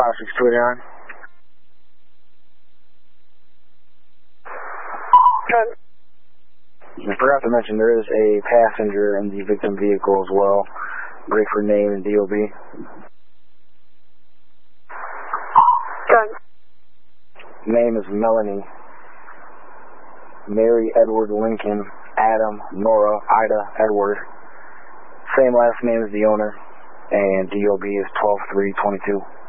5629. I forgot to mention there is a passenger in the victim vehicle as well. Break for name and DOB. Name is Melanie. Mary Edward Lincoln, Adam, Nora, Ida, Edward. Same last name as the owner. And DOB is 12322.